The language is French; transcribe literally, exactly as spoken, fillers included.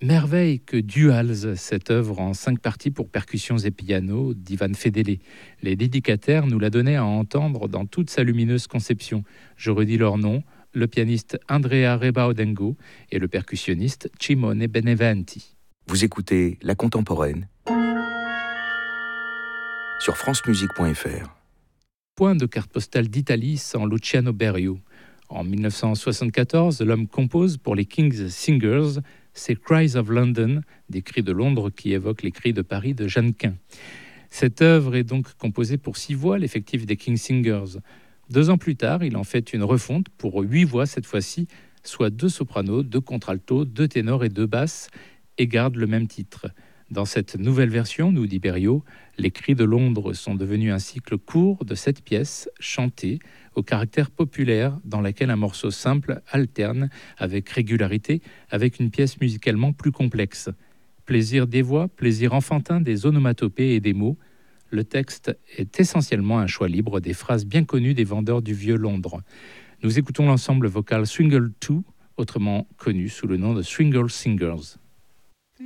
Merveille que Duals, cette œuvre en cinq parties pour percussions et piano d'Ivan Fedele. Les dédicataires nous la donnaient à entendre dans toute sa lumineuse conception. Je redis leur nom, le pianiste Andrea Rebaudengo et le percussionniste Cimone Beneventi. Vous écoutez La Contemporaine sur francemusique point f r. Point de carte postale d'Italie sans Luciano Berio. En mille neuf cent soixante-quatorze, l'homme compose pour les King's Singers ces Cries of London, des cris de Londres qui évoquent les cris de Paris de Jeannequin. Cette œuvre est donc composée pour six voix, l'effectif des King's Singers. Deux ans plus tard, il en fait une refonte pour huit voix cette fois-ci, soit deux sopranos, deux contraltos, deux ténors et deux basses, et garde le même titre. Dans cette nouvelle version, nous dit Berio, les cris de Londres sont devenus un cycle court de sept pièces chantées au caractère populaire dans laquelle un morceau simple alterne avec régularité avec une pièce musicalement plus complexe. Plaisir des voix, plaisir enfantin des onomatopées et des mots. Le texte est essentiellement un choix libre des phrases bien connues des vendeurs du vieux Londres. Nous écoutons l'ensemble vocal Swingle deux, autrement connu sous le nom de Swingle Singers.